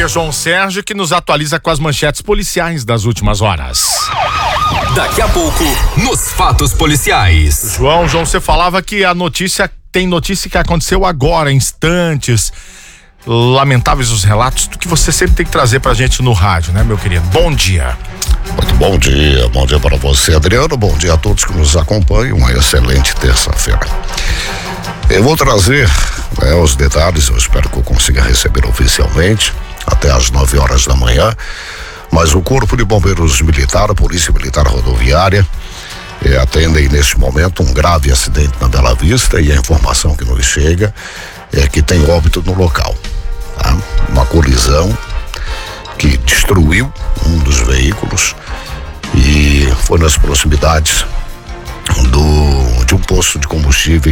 dia, João Sérgio, que nos atualiza com as manchetes policiais das últimas horas. Daqui a pouco, nos fatos policiais. João, você falava que tem notícia que aconteceu agora, instantes. Lamentáveis os relatos do que você sempre tem que trazer pra gente no rádio, né, meu querido? Bom dia. Muito bom dia para você, Adriano, bom dia a todos que nos acompanham, uma excelente terça-feira. Eu vou trazer os detalhes, eu espero que eu consiga receber oficialmente até às 9 horas da manhã, mas o Corpo de Bombeiros Militar, a Polícia Militar Rodoviária, atendem neste momento um grave acidente na Bela Vista, e a informação que nos chega é que tem óbito no local, tá? Uma colisão que destruiu um dos veículos e foi nas proximidades de um posto de combustível